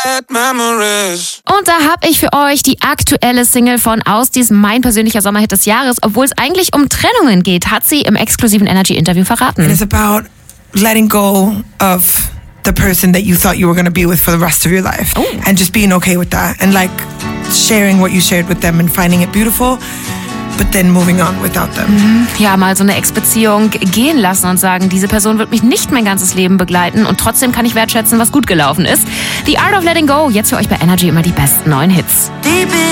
Und da habe ich für euch die aktuelle Single von Austis, mein persönlicher Sommerhit des Jahres. Obwohl es eigentlich um Trennungen geht, hat sie im exklusiven Energy-Interview verraten. It is about letting go of the person that you thought you were going to be with for the rest of your life. Oh. And just being okay with that. And like sharing what you shared with them and finding it beautiful, but then moving on without them. Ja, mal so eine Ex-Beziehung gehen lassen und sagen, diese Person wird mich nicht mein ganzes Leben begleiten und trotzdem kann ich wertschätzen, was gut gelaufen ist. The Art of Letting Go, jetzt für euch bei Energy immer die besten neuen Hits.